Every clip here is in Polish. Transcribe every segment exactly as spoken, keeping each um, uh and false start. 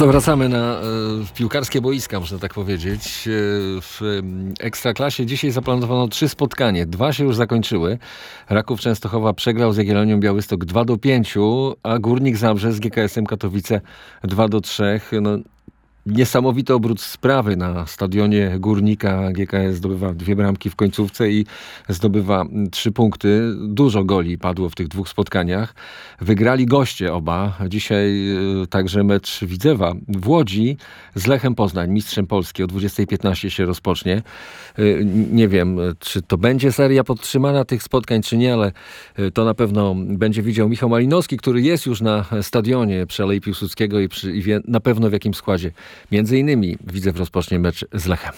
to wracamy na e, piłkarskie boiska, można tak powiedzieć. E, w e, Ekstraklasie dzisiaj zaplanowano trzy spotkania. Dwa się już zakończyły. Raków Częstochowa przegrał z Jagiellonią Białystok dwa do pięciu, a Górnik Zabrze z G K S-em Katowice dwa do trzech. No, niesamowity obrót sprawy na stadionie Górnika. G K S zdobywa dwie bramki w końcówce i zdobywa trzy punkty. Dużo goli padło w tych dwóch spotkaniach. Wygrali goście oba. Dzisiaj y, także mecz Widzewa w Łodzi z Lechem Poznań, mistrzem Polski. O dwudziestej piętnaście się rozpocznie. Y, nie wiem, czy to będzie seria podtrzymana tych spotkań, czy nie, ale y, to na pewno będzie widział Michał Malinowski, który jest już na stadionie przy Alei Piłsudskiego i, przy, i wie na pewno w jakim składzie. Między innymi Widzew rozpocznie mecz z Lechem.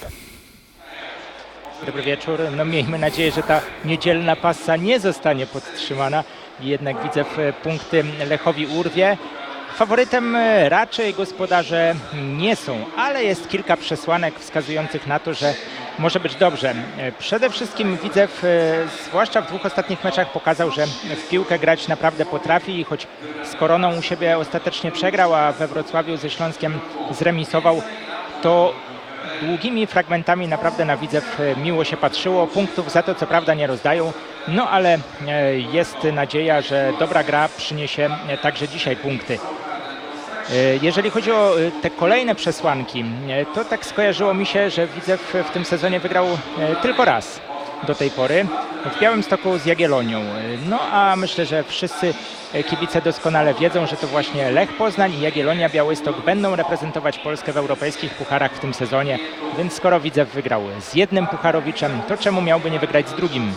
Dobry wieczór. No miejmy nadzieję, że ta niedzielna passa nie zostanie podtrzymana i jednak Widzew punkty Lechowi urwie. Faworytem raczej gospodarze nie są, ale jest kilka przesłanek wskazujących na to, że może być dobrze. Przede wszystkim Widzew, zwłaszcza w dwóch ostatnich meczach, pokazał, że w piłkę grać naprawdę potrafi i choć z Koroną u siebie ostatecznie przegrał, a we Wrocławiu ze Śląskiem zremisował, to długimi fragmentami naprawdę na Widzew miło się patrzyło. Punktów za to co prawda nie rozdają, no ale jest nadzieja, że dobra gra przyniesie także dzisiaj punkty. Jeżeli chodzi o te kolejne przesłanki, to tak skojarzyło mi się, że Widzew w tym sezonie wygrał tylko raz do tej pory w Białymstoku z Jagiellonią. No a myślę, że wszyscy kibice doskonale wiedzą, że to właśnie Lech Poznań i Jagiellonia Białystok będą reprezentować Polskę w europejskich pucharach w tym sezonie, więc skoro Widzew wygrał z jednym pucharowiczem, to czemu miałby nie wygrać z drugim?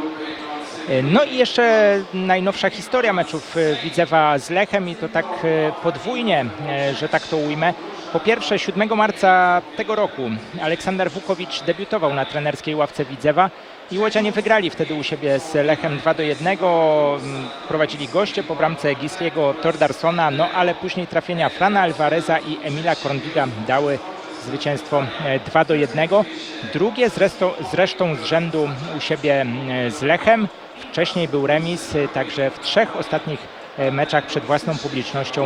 No i jeszcze najnowsza historia meczów Widzewa z Lechem i to tak podwójnie, że tak to ujmę. Po pierwsze, siódmego marca tego roku Aleksander Wukowicz debiutował na trenerskiej ławce Widzewa i łodzianie wygrali wtedy u siebie z Lechem dwa do jednego. Prowadzili goście po bramce Gisliego Tordarsona, no ale później trafienia Frana Alvareza i Emila Kornwiga dały zwycięstwo dwa do jednego. Drugie zresztą, zresztą z rzędu u siebie z Lechem. Wcześniej był remis, także w trzech ostatnich meczach przed własną publicznością